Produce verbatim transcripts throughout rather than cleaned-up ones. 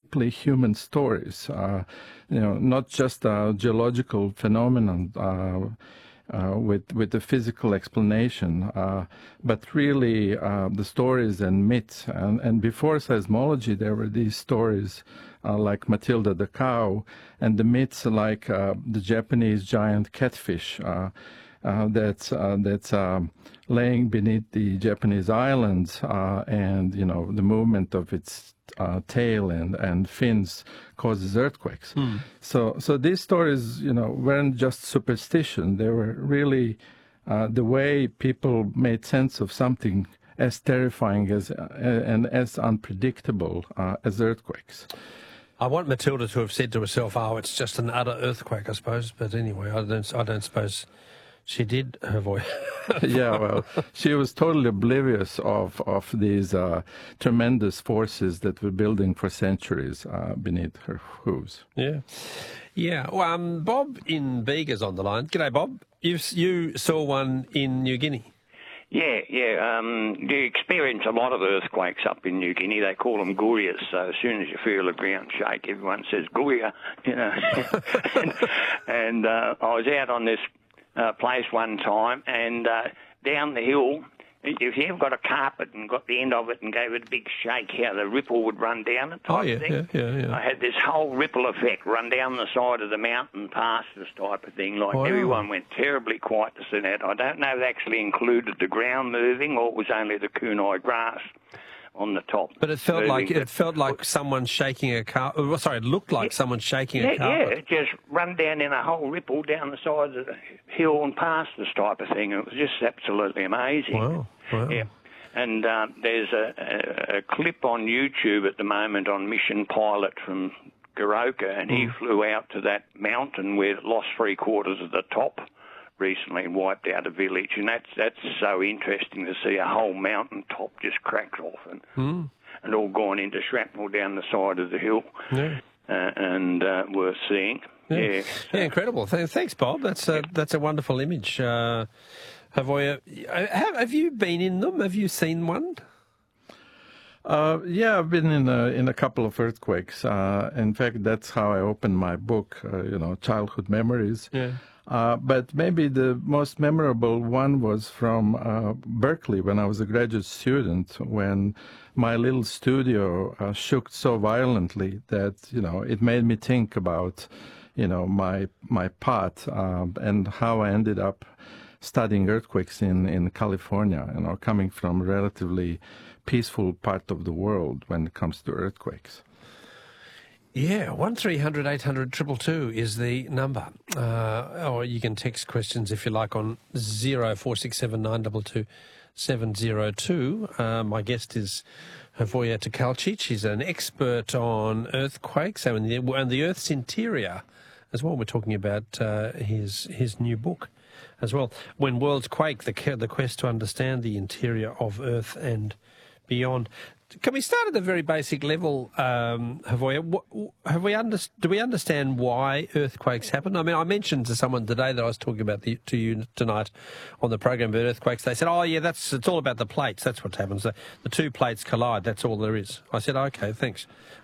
deeply human stories, uh, you know, not just a geological phenomenon uh, uh, with with the physical explanation, uh, but really uh, the stories and myths. And, and before seismology, there were these stories uh, like Matilda the cow, and the myths like uh, the Japanese giant catfish. Uh, Uh, that's uh, that's um, laying beneath the Japanese islands, uh, and you know the movement of its uh, tail and, and fins causes earthquakes. Hmm. So so these stories, you know, weren't just superstition; they were really uh, the way people made sense of something as terrifying as uh, and as unpredictable uh, as earthquakes. I want Matilda to have said to herself, "Oh, it's just an utter earthquake," I suppose. But anyway, I don't. I don't suppose. She did her voice. Yeah, well, she was totally oblivious of of these uh, tremendous forces that were building for centuries uh, beneath her hooves. Yeah, yeah. Well, um, Bob in Bega's on the line. G'day, Bob. You you saw one in New Guinea. Yeah, yeah. Um, you experience a lot of earthquakes up in New Guinea. They call them guyas. So as soon as you feel the ground shake, everyone says guya, you know. and and uh, I was out on this Uh, place one time, and uh, down the hill, if you ever got a carpet and got the end of it and gave it a big shake, how the ripple would run down it type oh, yeah, of thing. yeah, yeah, yeah. I had this whole ripple effect run down the side of the mountain past this type of thing. Like wow. everyone went terribly quiet to see that. I don't know if it actually included the ground moving or it was only the kunai grass on the top. But it felt moving. like it felt like someone shaking a car. Oh, sorry, it looked like yeah, someone shaking yeah, a carpet. Yeah, it just run down in a whole ripple down the side of the hill and past this type of thing. It was just absolutely amazing. Wow, wow. Yeah. And uh, there's a, a, a clip on YouTube at the moment on Mission Pilot from Goroka, and mm. he flew out to that mountain where it lost three quarters of the top recently and wiped out a village, and that's that's so interesting to see a whole mountain top just cracked off and mm. and all gone into shrapnel down the side of the hill, yeah. uh, and uh, worth seeing. Yeah, yeah, yeah incredible. Th- thanks, Bob. That's a, that's a wonderful image. Uh, have, I, have have you been in them? Have you seen one? Uh, yeah, I've been in a, in a couple of earthquakes. Uh, in fact, that's how I opened my book, uh, you know, Childhood Memories. Yeah. Uh, but maybe the most memorable one was from uh, Berkeley when I was a graduate student, when my little studio uh, shook so violently that, you know, it made me think about, you know, my my path um, and how I ended up studying earthquakes in, in California, you know, coming from a relatively peaceful part of the world when it comes to earthquakes. Yeah, one three hundred eight hundred two two two is the number. Uh, or you can text questions if you like on zero four six seven nine two two seven zero two. Uh, my guest is Hrvoje Tkalčić. He's an expert on earthquakes and the, and the Earth's interior as well. We're talking about uh, his his new book as well. When Worlds Quake, the, the quest to understand the interior of Earth and beyond. Can we start at the very basic level, um, Hrvoje? Have we under, do we understand why earthquakes happen? I mean, I mentioned to someone today that I was talking about the, to you tonight on the program about earthquakes. They said, "Oh, yeah, that's it's all about the plates. That's what happens. The, the two plates collide. That's all there is." I said, "Okay, thanks."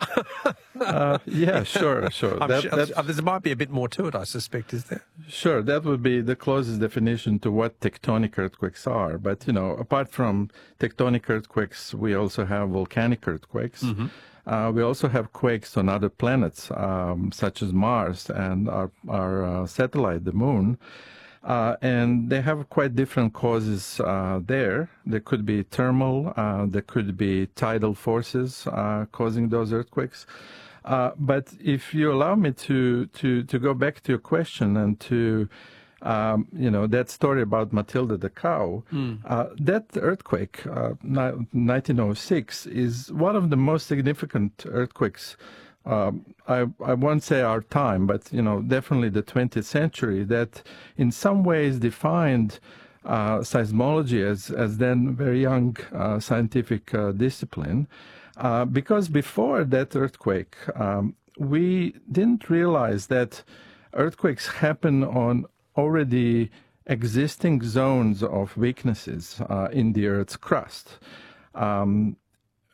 uh, yeah, sure, sure. That, sure that, there might be a bit more to it, I suspect, is there? Sure, that would be the closest definition to what tectonic earthquakes are. But, you know, apart from tectonic earthquakes, we also have volcanic earthquakes. Mm-hmm. Uh, we also have quakes on other planets, um, such as Mars and our, our uh, satellite, the Moon. Uh, and they have quite different causes uh, there. There could be thermal, uh, there could be tidal forces uh, causing those earthquakes. Uh, but if you allow me to, to, to go back to your question and to, um, you know, that story about Matilda the cow, mm. uh, that earthquake, uh, nineteen oh six, is one of the most significant earthquakes. Um, I, I won't say our time, but, you know, definitely the twentieth century, that in some ways defined uh, seismology as, as then very young uh, scientific uh, discipline. Uh, because before that earthquake, um, we didn't realize that earthquakes happen on already existing zones of weaknesses uh, in the Earth's crust. Um,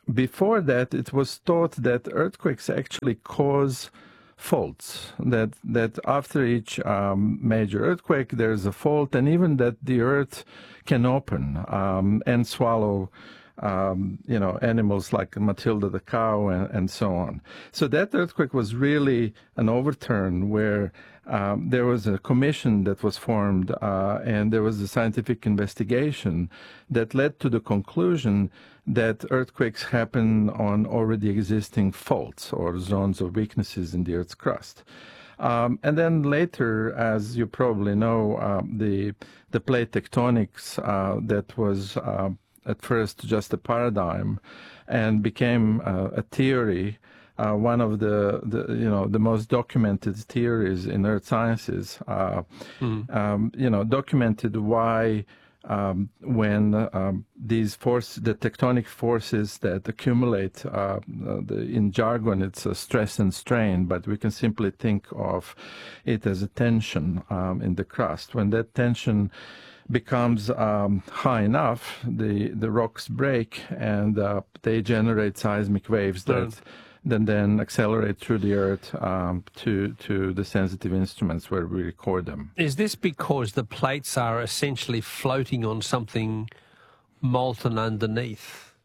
before that, it was thought that earthquakes actually cause faults, that that after each um, major earthquake there's a fault, and even that the earth can open um, and swallow um, you know, animals like Matilda the cow and, and so on. So that earthquake was really an overturn where um, there was a commission that was formed uh, and there was a scientific investigation that led to the conclusion that earthquakes happen on already existing faults or zones of weaknesses in the Earth's crust. Um, and then later, as you probably know, um, the the plate tectonics uh, that was uh, at first just a paradigm and became uh, a theory, uh, one of the, the you know the most documented theories in earth sciences. Uh, mm. um, you know, documented why. Um, when um, these forces, the tectonic forces that accumulate, uh, the, in jargon it's a stress and strain, but we can simply think of it as a tension um, in the crust. When that tension becomes um, high enough, the, the rocks break and uh, they generate seismic waves that mm. then then accelerate through the earth um, to to the sensitive instruments where we record them. Is this because the plates are essentially floating on something molten underneath?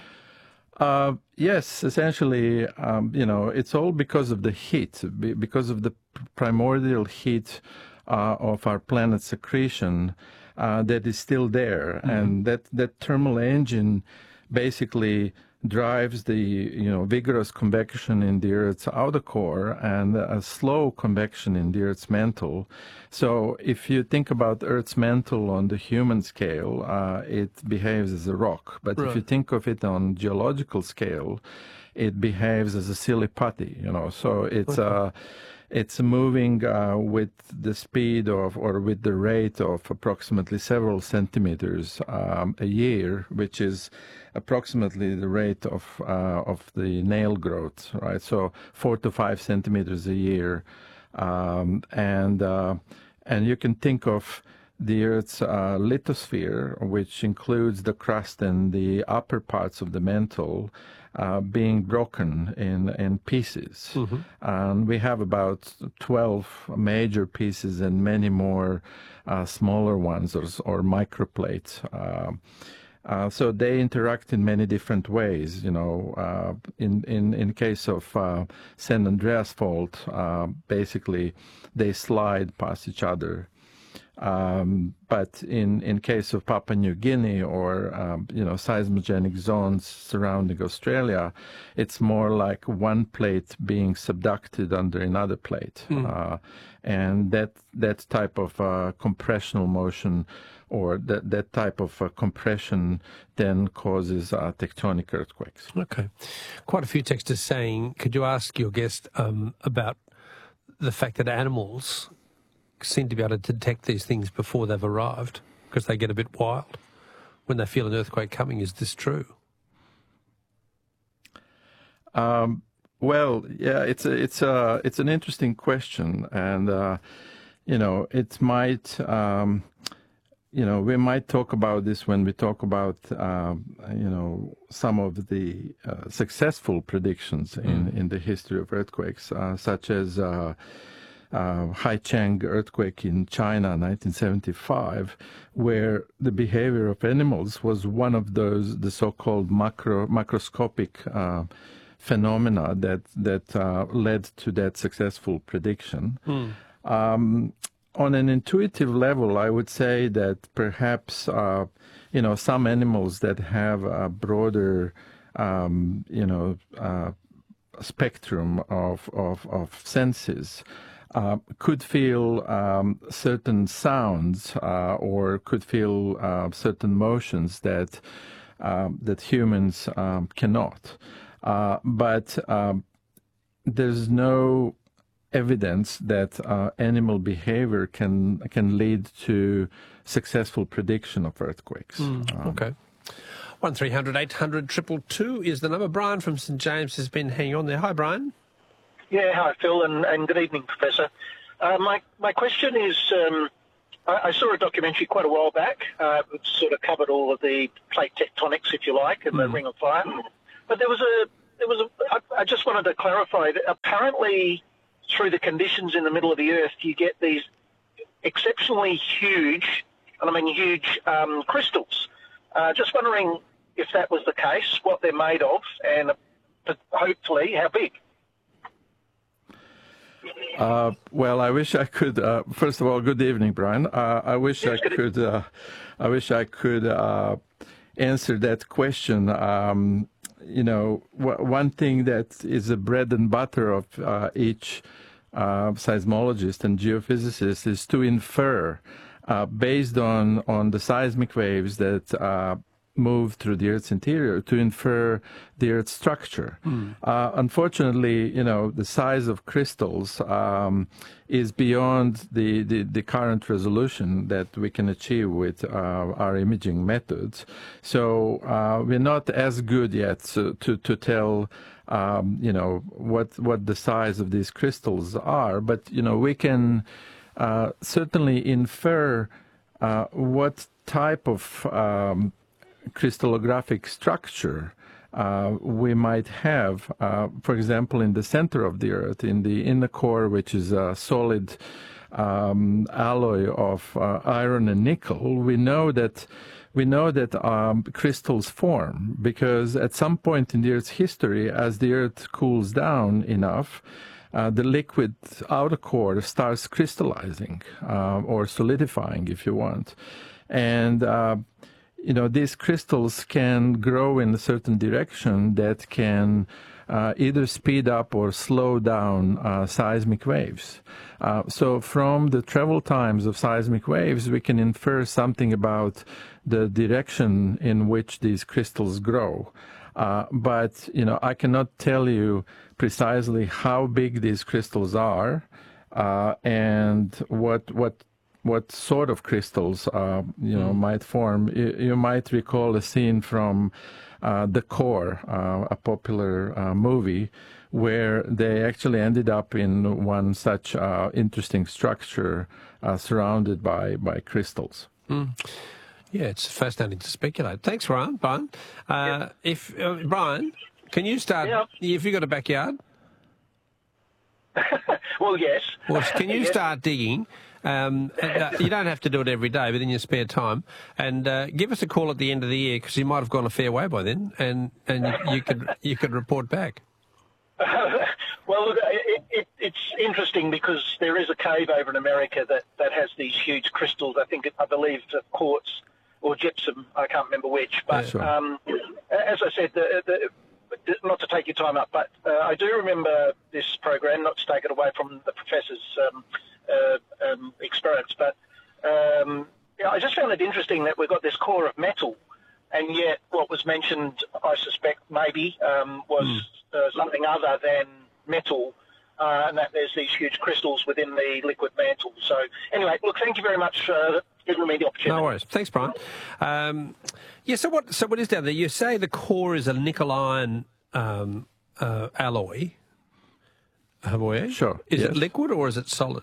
Uh, yes, essentially, um, you know, it's all because of the heat, because of the primordial heat uh, of our planet's accretion uh, that is still there, mm-hmm. and that that thermal engine basically drives the you know vigorous convection in the Earth's outer core and a slow convection in the Earth's mantle. So if you think about Earth's mantle on the human scale, uh, it behaves as a rock. But right. if you think of it on geological scale, it behaves as a silly putty. You know, so it's okay. uh, it's moving uh, with the speed of, or with the rate of approximately several centimeters um, a year, which is approximately the rate of uh, of the nail growth, right? So four to five centimeters a year, um, and uh, and you can think of the Earth's uh, lithosphere, which includes the crust and the upper parts of the mantle, uh, being broken in in pieces. Mm-hmm. And we have about twelve major pieces and many more uh, smaller ones or, or microplates. Uh, Uh, so they interact in many different ways. You know, uh, in in in case of uh, San Andreas Fault, uh, basically they slide past each other. Um, but in in case of Papua New Guinea or um, you know seismogenic zones surrounding Australia, it's more like one plate being subducted under another plate, mm. uh, and that that type of uh, compressional motion, or that, that type of uh, compression then causes uh, tectonic earthquakes. Okay. Quite a few texters saying, could you ask your guest um, about the fact that animals seem to be able to detect these things before they've arrived because they get a bit wild when they feel an earthquake coming. Is this true? Um, well, yeah, it's a, it's a, it's an interesting question, and uh, you know, it might. Um, You know, we might talk about this when we talk about, um, you know, some of the uh, successful predictions in, mm. in the history of earthquakes, uh, such as uh, uh, Haicheng earthquake in China, nineteen seventy-five, where the behavior of animals was one of those, the so-called macro macroscopic uh, phenomena that that uh, led to that successful prediction. Mm. Um, On an intuitive level, I would say that perhaps, uh, you know, some animals that have a broader, um, you know, uh, spectrum of, of, of senses uh, could feel um, certain sounds uh, or could feel uh, certain motions that, um, that humans um, cannot. Uh, but um, there's no evidence that uh, animal behavior can can lead to successful prediction of earthquakes. Mm, um, okay. one three hundred eight hundred two two two is the number. Brian from St James has been hanging on there. Hi, Brian. Yeah, hi, Phil, and, and good evening, Professor. Uh, my, my question is, um, I, I saw a documentary quite a while back. Uh, it sort of covered all of the plate tectonics, if you like, and mm. the Ring of Fire. but there was a there was a. I, I just wanted to clarify that apparently, through the conditions in the middle of the Earth, you get these exceptionally huge, and I mean huge, um, crystals. Uh, just wondering if that was the case, what they're made of, and uh, hopefully how big. Uh, well, I wish I could. Uh, first of all, good evening, Brian. Uh, I wish yes, I could. Uh, I wish I could uh, answer that question. Um, you know, w- one thing that is the bread and butter of uh, each uh, seismologist and geophysicist is to infer, uh, based on on the seismic waves that Uh, move through the Earth's interior, to infer the Earth's structure. Mm. Uh, unfortunately, you know, the size of crystals um, is beyond the, the, the current resolution that we can achieve with uh, our imaging methods. So uh, we're not as good yet to, to, to tell um, you know, what, what the size of these crystals are, but, you know, we can uh, certainly infer uh, what type of um, crystallographic structure uh, we might have, uh, for example, in the center of the Earth, in the inner core, which is a solid um, alloy of uh, iron and nickel. We know that we know that um, crystals form because at some point in the Earth's history, as the Earth cools down enough, uh, the liquid outer core starts crystallizing uh, or solidifying, if you want, and uh, you know, these crystals can grow in a certain direction that can uh, either speed up or slow down uh, seismic waves. Uh, so from the travel times of seismic waves, we can infer something about the direction in which these crystals grow. Uh, but, you know, I cannot tell you precisely how big these crystals are uh, and what what what sort of crystals, uh, you know, mm. might form. You, you might recall a scene from uh, The Core, uh, a popular uh, movie, where they actually ended up in one such uh, interesting structure uh, surrounded by, by crystals. Mm. Yeah, it's fascinating to speculate. Thanks, Ryan. Brian, uh, yeah. if uh, Brian, can you start? Yeah. If you got a backyard? Well, yes. Well, can you yes. start digging? Um, and, uh, you don't have to do it every day, but in your spare time, and uh, give us a call at the end of the year because you might have gone a fair way by then, and and you, you could you could report back. Uh, well, look, it, it, it's interesting because there is a cave over in America that, that has these huge crystals. I think I believe quartz or gypsum. I can't remember which, but yeah, sure. um, as I said, the, the, not to take your time up, but uh, I do remember this program. Not to take it away from the professor's Um, Uh, um, experience, but um, yeah, I just found it interesting that we've got this core of metal, and yet what was mentioned, I suspect, maybe um, was mm. uh, something other than metal, uh, and that there's these huge crystals within the liquid mantle. So anyway, look, thank you very much for giving me the opportunity. No worries. Thanks, Brian. Um, yeah, so what, so what is down there? You say the core is a nickel-iron um, uh, alloy. Have Sure. Is yes. it liquid or is it solid?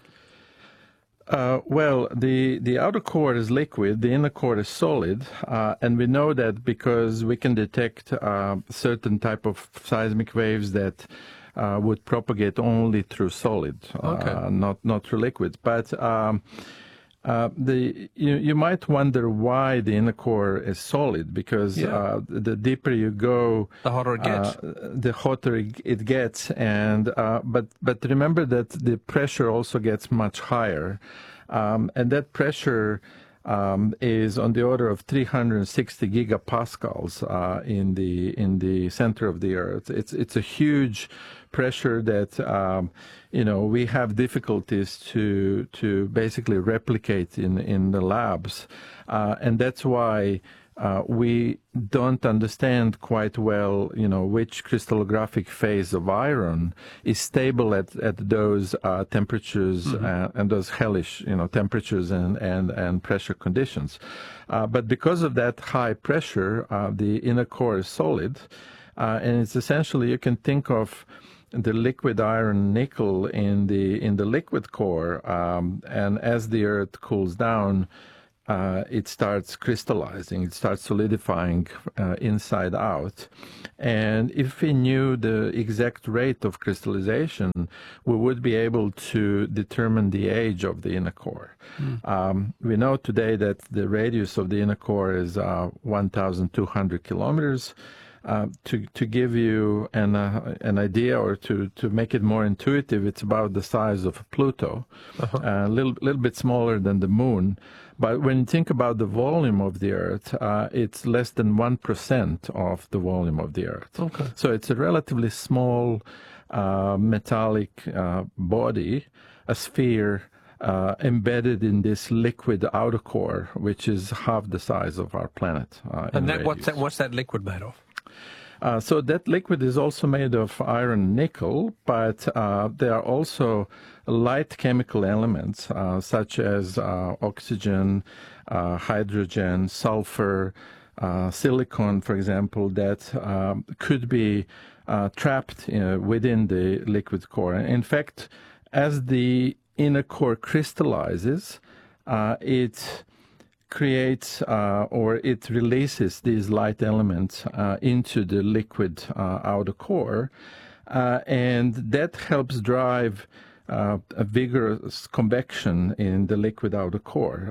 Uh, well, the, the outer core is liquid, the inner core is solid, uh, and we know that because we can detect uh, certain type of seismic waves that uh, would propagate only through solid, okay. uh, not not through liquid. But um, uh, the you, you might wonder why the inner core is solid, because yeah. uh, the deeper you go, the hotter it gets. Uh, the hotter it gets, and uh, but but remember that the pressure also gets much higher, um, and that pressure um, is on the order of three hundred sixty gigapascals uh, in the in the center of the Earth. It's it's a huge pressure that um, you know we have difficulties to to basically replicate in in the labs, uh, and that's why uh, we don't understand quite well, you know, which crystallographic phase of iron is stable at at those uh, temperatures mm-hmm. uh, and those hellish, you know, temperatures and and and pressure conditions. Uh, but because of that high pressure, uh, the inner core is solid, uh, and it's essentially, you can think of the liquid iron nickel in the in the liquid core, um, and as the Earth cools down, uh, it starts crystallizing, it starts solidifying uh, inside out. And if we knew the exact rate of crystallization, we would be able to determine the age of the inner core. Mm. Um, we know today that the radius of the inner core is uh, one thousand two hundred kilometers. Uh, to to give you an uh, an idea, or to, to make it more intuitive, it's about the size of Pluto, uh-huh. uh, a little little bit smaller than the Moon. But when you think about the volume of the Earth, uh, it's less than one percent of the volume of the Earth. Okay. So it's a relatively small uh, metallic uh, body, a sphere. Uh, embedded in this liquid outer core, which is half the size of our planet. Uh, and that, what's that? What's that liquid made of? Uh, so that liquid is also made of iron and nickel, but uh, there are also light chemical elements uh, such as uh, oxygen, uh, hydrogen, sulfur, uh, silicon, for example, that um, could be uh, trapped uh, within the liquid core. In fact, as the inner core crystallizes, uh, it creates uh, or it releases these light elements uh, into the liquid uh, outer core, uh, and that helps drive uh, a vigorous convection in the liquid outer core.